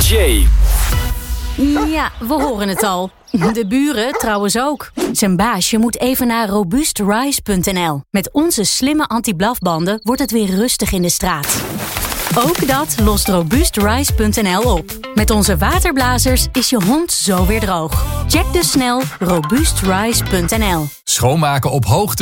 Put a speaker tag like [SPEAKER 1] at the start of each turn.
[SPEAKER 1] Jay.
[SPEAKER 2] Ja, we horen het al. De buren trouwens ook. Zijn baasje moet even naar robuustrise.nl. Met onze slimme anti-blafbanden wordt het weer rustig in de straat. Ook dat lost robuustrise.nl op. Met onze waterblazers is je hond zo weer droog. Check dus snel robuustrise.nl.
[SPEAKER 3] Schoonmaken op hoogte